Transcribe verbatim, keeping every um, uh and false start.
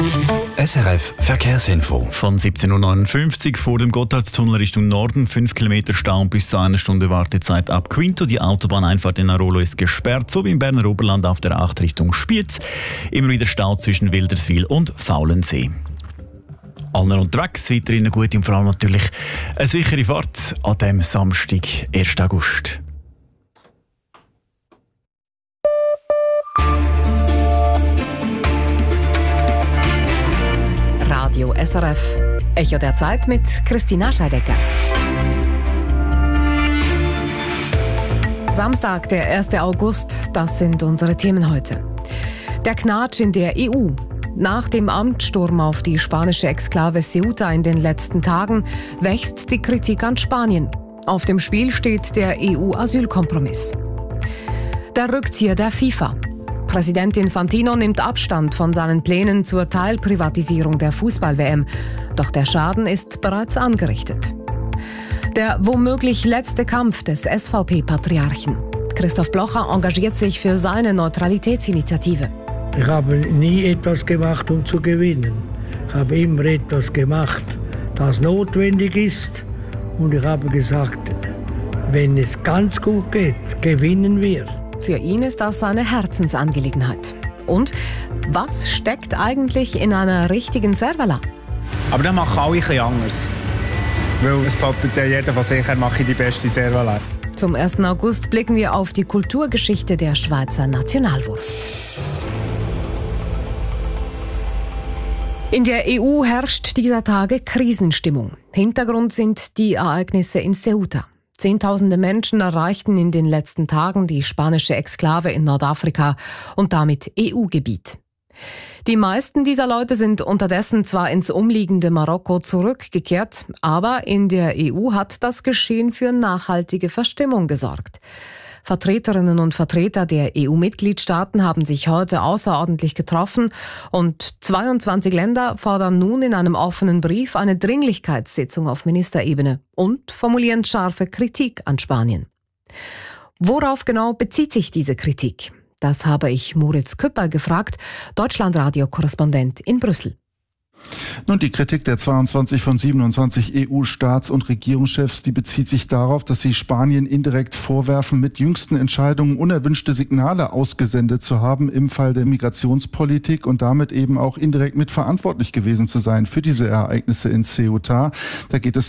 S R F Verkehrsinfo. Von siebzehn Uhr neunundfünfzig vor dem Gotthardstunnel Richtung Norden, fünf Kilometer Stau und bis zu einer Stunde Wartezeit ab Quinto. Die Autobahneinfahrt in Arolo ist gesperrt, so wie im Berner Oberland auf der acht Richtung Spiez. Immer wieder Stau zwischen Wilderswil und Faulensee. Allen unterwegs, weiterhin eine gute und vor allem natürlich eine sichere Fahrt an diesem Samstag, ersten August. Radio S R F. Echo der Zeit mit Christina Scheidecker. Samstag, der erste August, das sind unsere Themen heute. Der Knatsch in der E U. Nach dem Amtssturm auf die spanische Exklave Ceuta in den letzten Tagen wächst die Kritik an Spanien. Auf dem Spiel steht der E U-Asylkompromiss. Der Rückzieher der FIFA. Präsident Infantino nimmt Abstand von seinen Plänen zur Teilprivatisierung der Fußball-W M. Doch der Schaden ist bereits angerichtet. Der womöglich letzte Kampf des S V P-Patriarchen. Christoph Blocher engagiert sich für seine Neutralitätsinitiative. Ich habe nie etwas gemacht, um zu gewinnen. Ich habe immer etwas gemacht, das notwendig ist. Und ich habe gesagt, wenn es ganz gut geht, gewinnen wir. Für ihn ist das eine Herzensangelegenheit. Und was steckt eigentlich in einer richtigen Servala? Aber das machen alle ein bisschen anders. Weil es behauptet ja jeder von sich, er mache die beste Servala. Zum ersten August blicken wir auf die Kulturgeschichte der Schweizer Nationalwurst. In der E U herrscht dieser Tage Krisenstimmung. Hintergrund sind die Ereignisse in Ceuta. Zehntausende Menschen erreichten in den letzten Tagen die spanische Exklave in Nordafrika und damit E U-Gebiet. Die meisten dieser Leute sind unterdessen zwar ins umliegende Marokko zurückgekehrt, aber in der E U hat das Geschehen für nachhaltige Verstimmung gesorgt. Vertreterinnen und Vertreter der E U-Mitgliedstaaten haben sich heute außerordentlich getroffen und zweiundzwanzig Länder fordern nun in einem offenen Brief eine Dringlichkeitssitzung auf Ministerebene und formulieren scharfe Kritik an Spanien. Worauf genau bezieht sich diese Kritik? Das habe ich Moritz Küpper gefragt, Deutschlandradio-Korrespondent in Brüssel. Nun, die Kritik der zweiundzwanzig von siebenundzwanzig E U-Staats- und Regierungschefs, die bezieht sich darauf, dass sie Spanien indirekt vorwerfen, mit jüngsten Entscheidungen unerwünschte Signale ausgesendet zu haben im Fall der Migrationspolitik und damit eben auch indirekt mitverantwortlich gewesen zu sein für diese Ereignisse in Ceuta. Da geht es